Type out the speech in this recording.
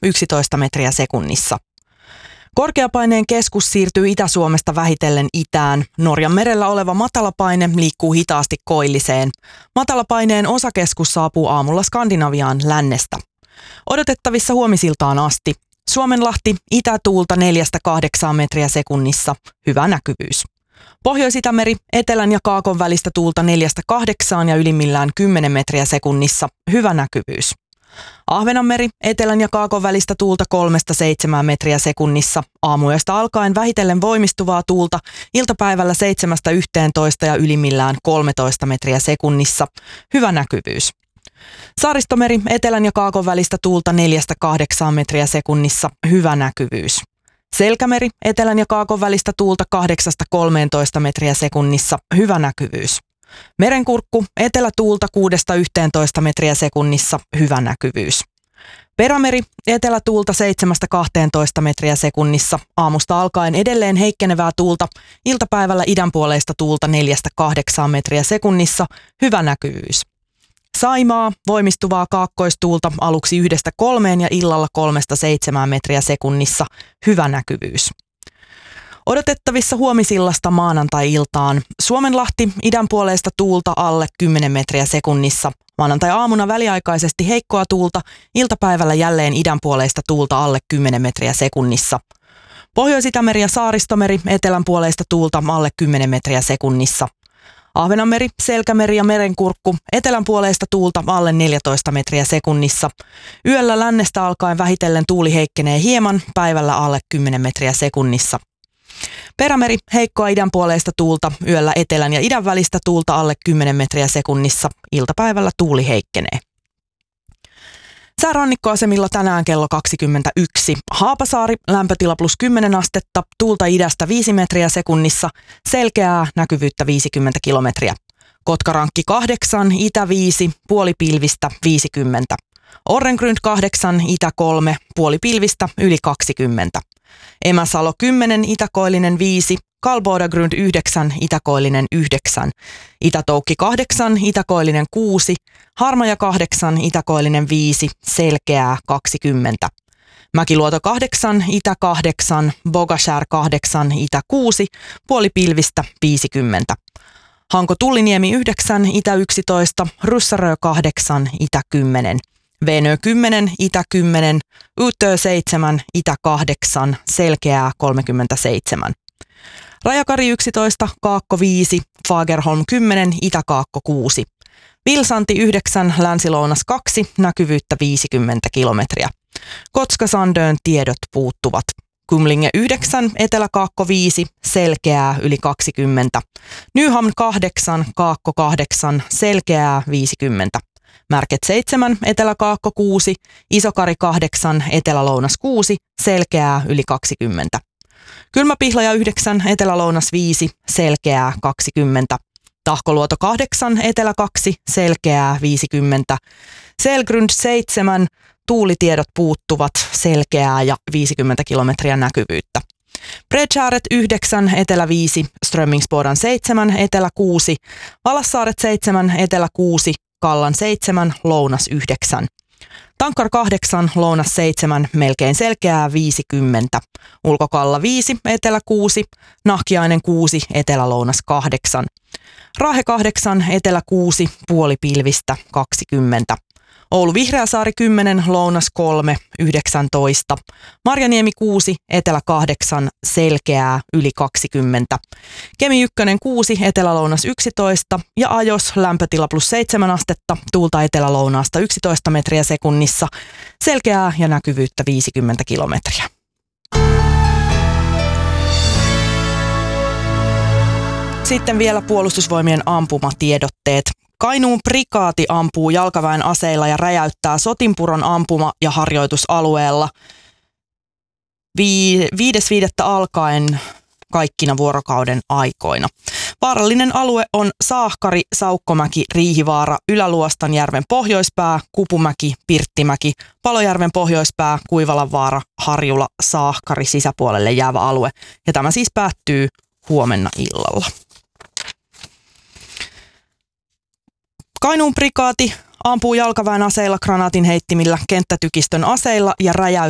11 metriä sekunnissa. Korkeapaineen keskus siirtyy Itä-Suomesta vähitellen itään. Norjan merellä oleva matalapaine liikkuu hitaasti koilliseen. Matalapaineen osakeskus saapuu aamulla Skandinaviaan lännestä. Odotettavissa huomisiltaan asti. Suomenlahti itätuulta 4-8 metriä sekunnissa. Hyvä näkyvyys. Pohjois-Itämeri etelän ja kaakon välistä tuulta 4-8 ja ylimmillään 10 metriä sekunnissa. Hyvä näkyvyys. Ahvenanmeri etelän ja kaakon välistä tuulta 3-7 metriä sekunnissa. Aamuyöstä alkaen vähitellen voimistuvaa tuulta iltapäivällä 7-11 ja ylimmillään 13 metriä sekunnissa. Hyvä näkyvyys. Saaristomeri etelän ja kaakon välistä tuulta 4-8 metriä sekunnissa. Hyvä näkyvyys. Selkämeri etelän ja kaakon välistä tuulta 8-13 metriä sekunnissa. Hyvä näkyvyys. Merenkurkku etelätuulta 6-11 metriä sekunnissa. Hyvä näkyvyys. Perämeri etelätuulta 7-12 metriä sekunnissa. Aamusta alkaen edelleen heikkenevää tuulta. Iltapäivällä idänpuoleista tuulta 4-8 metriä sekunnissa. Hyvä näkyvyys. Saimaa voimistuvaa kaakkoistuulta aluksi 1-3 ja illalla 3-7 metriä sekunnissa. Hyvä näkyvyys. Odotettavissa huomisillasta maanantai-iltaan. Suomenlahti idänpuoleista tuulta alle 10 metriä sekunnissa. Maanantai-aamuna väliaikaisesti heikkoa tuulta. Iltapäivällä jälleen idänpuoleista tuulta alle 10 metriä sekunnissa. Pohjois-Itämeri ja Saaristomeri etelänpuoleista tuulta alle 10 metriä sekunnissa. Ahvenanmeri, Selkämeri ja Merenkurkku etelänpuoleista tuulta alle 14 metriä sekunnissa. Yöllä lännestä alkaen vähitellen tuuli heikkenee hieman, päivällä alle 10 metriä sekunnissa. Perämeri heikkoa idänpuoleista tuulta, yöllä etelän ja idän välistä tuulta alle 10 metriä sekunnissa. Iltapäivällä tuuli heikkenee. Säärannikkoasemilla tänään kello 21. Haapasaari, lämpötila +10 astetta, tuulta idästä 5 metriä sekunnissa, selkeää näkyvyyttä 50 kilometriä. Kotkarankki 8, itä 5, puolipilvistä 50. Orrengrund 8, itä 3, puolipilvistä yli 20. Emäsalo 10, itäkoillinen 5, Kalbodagrund 9, itäkoillinen 9, Itätoukki 8, itäkoillinen 6, Harmaja 8, itäkoillinen 5, selkeää 20. Mäkiluoto 8, itä 8, Bogashär 8, itä 6, puolipilvistä 50. Hanko Tulliniemi 9, itä 11, Ryssärö 8, itä 10. Venö 10, itä 10, Utö 7, itä 8, selkeää 37. Rajakari 11, Kaakko 5, Fagerholm 10, Itä-Kaakko 6. Vilsanti 9, Länsi-Lounas 2, näkyvyyttä 50 kilometriä. Kotka-Sandön tiedot puuttuvat. Kumlinge 9, Etelä-Kaakko 5, selkeää yli 20. Nyhamn 8, Kaakko 8, selkeää 50. Märket 7, Etelä-Kaakko 6, Isokari 8, Etelä-Lounas 6, selkeää yli 20. Kylmäpihlaja 9, Etelä-Lounas 5, selkeää 20. Tahkoluoto 8, Etelä 2, selkeää 50. Selgrund 7, tuulitiedot puuttuvat, selkeää ja 50 kilometriä näkyvyyttä. Bredshäret 9, Etelä 5, Strömmingsbodan 7, Etelä 6, Valassaaret 7, Etelä 6, Kallan 7, Lounas 9. Tankkar 8, Lounas 7, melkein selkeää 50. Ulkokalla 5, Etelä 6, Nahkiainen 6, Etelä-Lounas 8. Raahe 8, Etelä 6, puolipilvistä 20. Oulu Vihreäsaari 10, Lounas 3, 19. Marjaniemi 6, Etelä 8, selkeää yli 20. Kemi 1, 6, Etelä-Lounas 11 ja Ajos lämpötila +7 astetta, tuulta etelä-lounaasta 11 metriä sekunnissa, selkeää ja näkyvyyttä 50 kilometriä. Sitten vielä Puolustusvoimien ampumatiedotteet. Kainuun prikaati ampuu jalkaväen aseilla ja räjäyttää Sotinpuron ampuma- ja harjoitusalueella 5.5. alkaen kaikkina vuorokauden aikoina. Vaarallinen alue on Saahkari, Saukkomäki, Riihivaara, Ylä-Luostanjärven pohjoispää, Kupumäki, Pirttimäki, Palojärven pohjoispää, Kuivalanvaara, Harjula, Saahkari sisäpuolelle jäävä alue. Ja tämä siis päättyy huomenna illalla. Kainuun prikaati ampuu jalkaväen aseilla, granaatinheittimillä, kenttätykistön aseilla ja räjäyttää